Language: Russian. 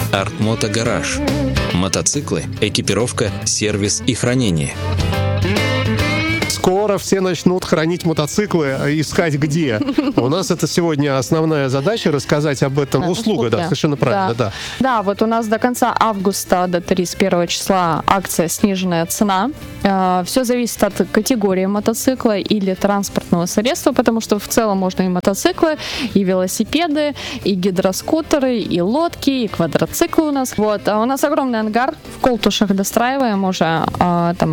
Артмото Гараж. Мотоциклы, экипировка, сервис и хранение. Скоро все начнут хранить мотоциклы, искать где. У нас это сегодня основная задача — рассказать об этом. Услуга, да, совершенно правильно, да. Да, вот у нас до конца августа, до 31 числа акция «Сниженная цена». Все зависит от категории мотоцикла или транспортного средства, потому что в целом можно и мотоциклы, и велосипеды, и гидроскутеры, и лодки, и квадроциклы у нас. Вот. А у нас огромный ангар, в Колтушах достраиваем уже, там